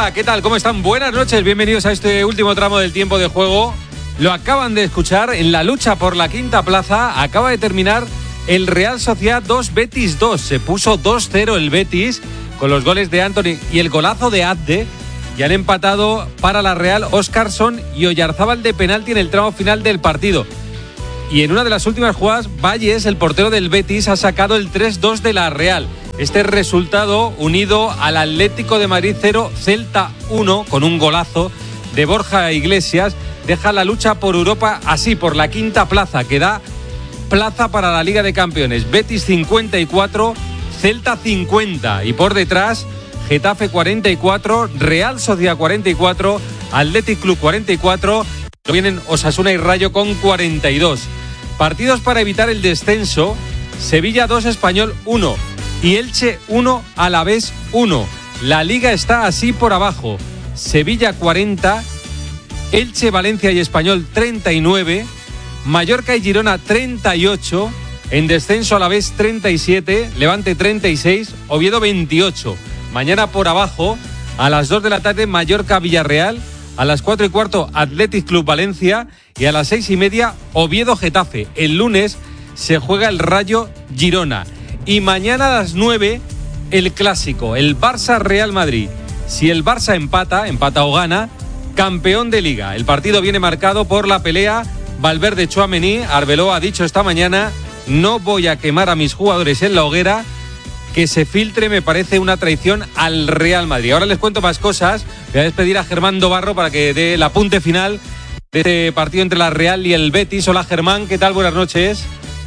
Hola, ¿qué tal? ¿Cómo están? Buenas noches, bienvenidos a este último tramo del tiempo de juego. Lo acaban de escuchar, en la lucha por la quinta plaza acaba de terminar el Real Sociedad 2, Betis 2. Se puso 2-0 el Betis con los goles de Anthony y el golazo de Adde. Y han empatado para la Real Óscarson y Oyarzábal de penalti en el tramo final del partido. Y en una de las últimas jugadas, Valles, el portero del Betis, ha sacado el 3-2 de la Real. Este resultado, unido al Atlético de Madrid 0, Celta 1, con un golazo de Borja Iglesias, deja la lucha por Europa así, por la quinta plaza, que da plaza para la Liga de Campeones. Betis 54, Celta 50 y por detrás Getafe 44, Real Sociedad 44, Athletic Club 44, vienen Osasuna y Rayo con 42. Partidos para evitar el descenso: Sevilla 2, Español 1 y Elche 1, Alavés 1. La Liga está así por abajo: Sevilla 40, Elche, Valencia y Español 39, Mallorca y Girona 38, en descenso Alavés 37, Levante 36, Oviedo 28. Mañana por abajo, a las 2 de la tarde, Mallorca-Villarreal, a las 4:15, Athletic Club Valencia y a las 6:30, Oviedo-Getafe. El lunes se juega el Rayo Girona. Y mañana a las 9, el clásico, el Barça-Real Madrid. Si el Barça empata o gana, campeón de Liga. El partido viene marcado por la pelea Valverde-Tchouaméni. Arbeloa ha dicho esta mañana: no voy a quemar a mis jugadores en la hoguera. Que se filtre me parece una traición al Real Madrid. Ahora les cuento más cosas. Voy a despedir a Germán Dobarro para que dé el apunte final de este partido entre la Real y el Betis. Hola Germán, ¿qué tal? Buenas noches.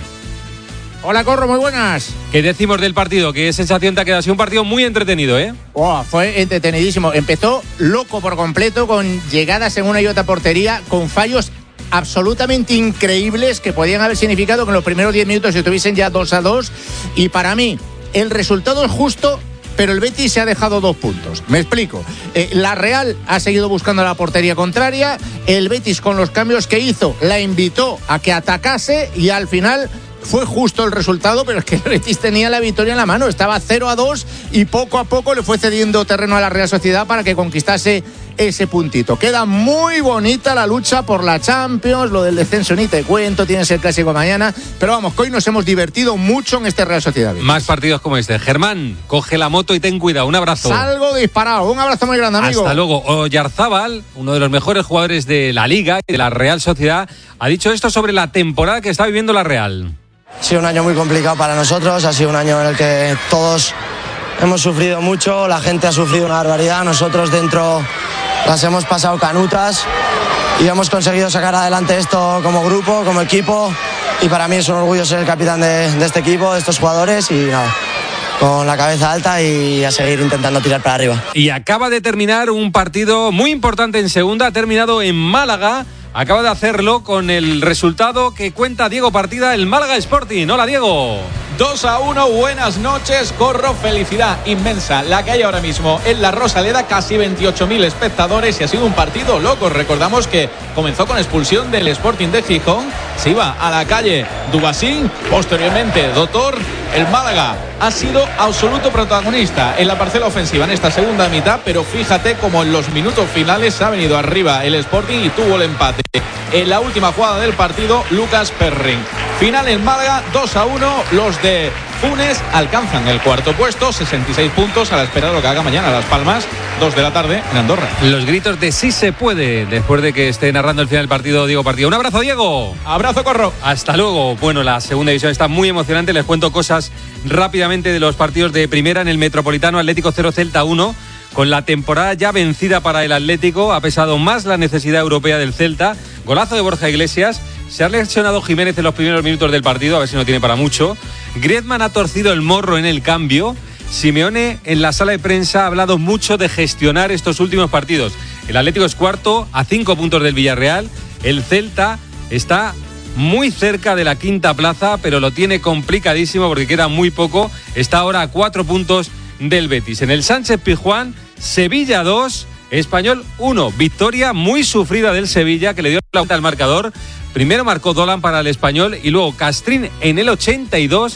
Hola Corro, muy buenas. ¿Qué decimos del partido? ¿Qué sensación te ha quedado? Ha sido un partido muy entretenido, ¿eh? Fue entretenidísimo. Empezó loco por completo, con llegadas en una y otra portería, con fallos absolutamente increíbles que podían haber significado que en los primeros 10 minutos se estuviesen ya 2-2. Y para mí, el resultado es justo, pero el Betis se ha dejado 2 puntos. Me explico. La Real ha seguido buscando la portería contraria. El Betis, con los cambios que hizo, la invitó a que atacase y al final fue justo el resultado, pero es que el Betis tenía la victoria en la mano. Estaba 0-2 y poco a poco le fue cediendo terreno a la Real Sociedad para que conquistase ese puntito. Queda muy bonita la lucha por la Champions, lo del descenso ni te cuento, tienes el clásico mañana, pero vamos, que hoy nos hemos divertido mucho en este Real Sociedad. Más partidos como este. Germán, coge la moto y ten cuidado. Un abrazo. Salgo disparado. Un abrazo muy grande, amigo. Hasta luego. Oyarzábal, uno de los mejores jugadores de la Liga y de la Real Sociedad, ha dicho esto sobre la temporada que está viviendo la Real. Ha sido un año muy complicado para nosotros, ha sido un año en el que todos hemos sufrido mucho, la gente ha sufrido una barbaridad, nosotros dentro las hemos pasado canutas y hemos conseguido sacar adelante esto como grupo, como equipo, y para mí es un orgullo ser el capitán de este equipo, de estos jugadores, y nada, con la cabeza alta y a seguir intentando tirar para arriba. Y acaba de terminar un partido muy importante en segunda, ha terminado en Málaga. Acaba de hacerlo con el resultado que cuenta Diego Partida, el Málaga Sporting. Hola, Diego. 2-1, buenas noches, Corro, felicidad inmensa la que hay ahora mismo en la Rosaleda, casi 28.000 espectadores y ha sido un partido loco. Recordamos que comenzó con expulsión del Sporting de Gijón, se iba a la calle Dubasín, posteriormente Doctor. El Málaga ha sido absoluto protagonista en la parcela ofensiva en esta segunda mitad, pero fíjate cómo en los minutos finales ha venido arriba el Sporting y tuvo el empate. En la última jugada del partido, Lucas Perrin. Final en Málaga, 2-1. Los de Funes alcanzan el cuarto puesto, 66 puntos, a la espera de lo que haga mañana Las Palmas, 2 de la tarde en Andorra. Los gritos de sí se puede después de que esté narrando el final del partido Diego Partida. Un abrazo, Diego. Abrazo, Corro. Hasta luego. Bueno, la segunda división está muy emocionante. Les cuento cosas rápidamente de los partidos de primera. En el Metropolitano, Atlético 0, Celta 1. Con la temporada ya vencida para el Atlético, ha pesado más la necesidad europea del Celta. Golazo de Borja Iglesias. Se ha lesionado Jiménez en los primeros minutos del partido, a ver si no tiene para mucho. Griezmann ha torcido el morro en el cambio. Simeone en la sala de prensa ha hablado mucho de gestionar estos últimos partidos. El Atlético es cuarto, a 5 puntos del Villarreal. El Celta está muy cerca de la quinta plaza, pero lo tiene complicadísimo porque queda muy poco. Está ahora a 4 puntos del Betis. En el Sánchez Pizjuán, Sevilla 2, Español 1. Victoria muy sufrida del Sevilla, que le dio la vuelta al marcador. Primero marcó Dolan para el Español y luego Castrín en el 82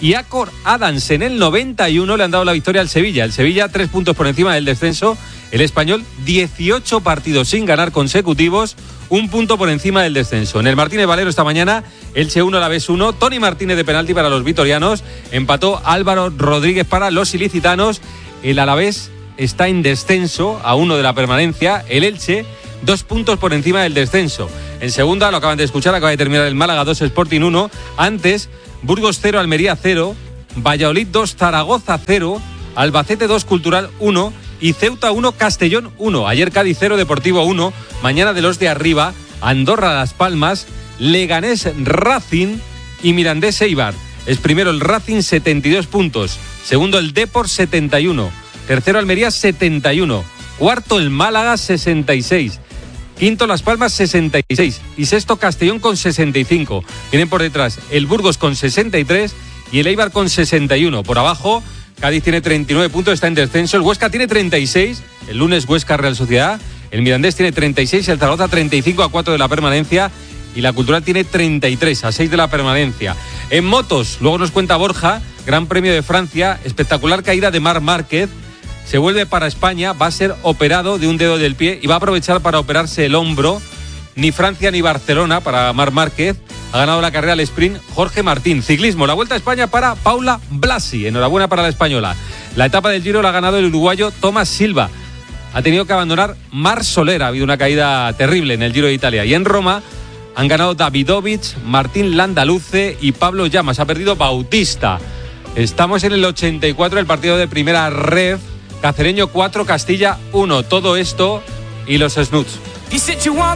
y Acor Adams en el 91 le han dado la victoria al Sevilla. El Sevilla 3 puntos por encima del descenso. El Español 18 partidos sin ganar consecutivos, 1 punto por encima del descenso. En el Martínez Valero esta mañana, Elche 1, Alavés 1, Toni Martínez de penalti para los vitorianos, empató Álvaro Rodríguez para los ilicitanos. El Alavés está en descenso a 1 de la permanencia, el Elche 2 puntos por encima del descenso. En segunda, lo acaban de escuchar, acaba de terminar el Málaga 2, Sporting 1. Antes, Burgos 0, Almería 0, Valladolid 2, Zaragoza 0, Albacete 2, Cultural 1 y Ceuta 1, Castellón 1. Ayer Cádiz 0, Deportivo 1. Mañana de los de arriba, Andorra Las Palmas, Leganés Racing y Mirandés Eibar. Es primero el Racing 72 puntos, segundo el Depor 71, tercero Almería 71, cuarto el Málaga 66, quinto Las Palmas 66 y sexto Castellón con 65. Vienen por detrás el Burgos con 63 y el Eibar con 61. Por abajo Cádiz tiene 39 puntos, está en descenso. El Huesca tiene 36, el lunes Huesca Real Sociedad. El Mirandés tiene 36, el Zaragoza 35 a 4 de la permanencia. Y la Cultural tiene 33 a 6 de la permanencia. En motos, luego nos cuenta Borja, Gran Premio de Francia, espectacular caída de Marc Márquez. Se vuelve para España, va a ser operado de un dedo del pie y va a aprovechar para operarse el hombro. Ni Francia ni Barcelona para Marc Márquez. Ha ganado la carrera al sprint Jorge Martín. Ciclismo, la Vuelta a España para Paula Blasi. Enhorabuena para la española. La etapa del Giro la ha ganado el uruguayo Tomás Silva. Ha tenido que abandonar Marc Soler. Ha habido una caída terrible en el Giro de Italia. Y en Roma han ganado Davidovich, Martín Landaluce y Pablo Llamas. Ha perdido Bautista. Estamos en el 84 del partido de primera ref. Cacereño 4, Castilla 1. Todo esto y los snuts.